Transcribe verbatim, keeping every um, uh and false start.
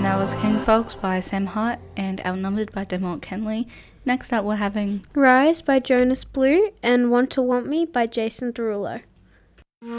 And that was King Folks by Sam Hart and Outnumbered by Demont Kenley. Next up we're having Rise by Jonas Blue and Want to Want Me by Jason Derulo.